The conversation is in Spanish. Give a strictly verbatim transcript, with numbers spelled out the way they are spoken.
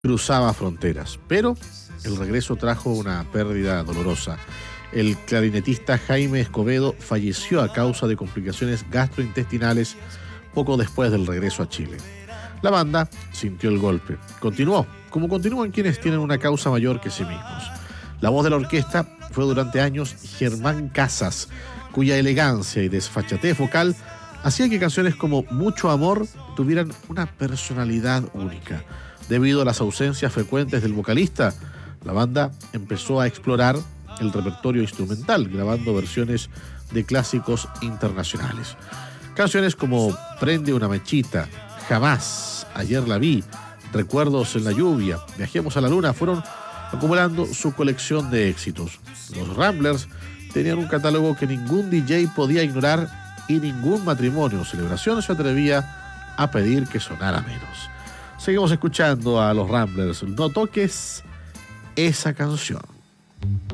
cruzaba fronteras, pero el regreso trajo una pérdida dolorosa. El clarinetista Jaime Escobedo falleció a causa de complicaciones gastrointestinales poco después del regreso a Chile. La banda sintió el golpe. Continuó, como continúan quienes tienen una causa mayor que sí mismos. La voz de la orquesta fue durante años Germán Casas, cuya elegancia y desfachatez vocal hacía que canciones como Mucho Amor tuvieran una personalidad única. Debido a las ausencias frecuentes del vocalista, la banda empezó a explorar el repertorio instrumental, grabando versiones de clásicos internacionales. Canciones como Prende una mechita, Jamás, Ayer la vi, Recuerdos en la lluvia, Viajemos a la luna fueron acumulando su colección de éxitos. Los Ramblers tenían un catálogo que ningún D J podía ignorar y ningún matrimonio o celebración se atrevía a pedir que sonara menos. Seguimos escuchando a los Ramblers. No toques esa canción.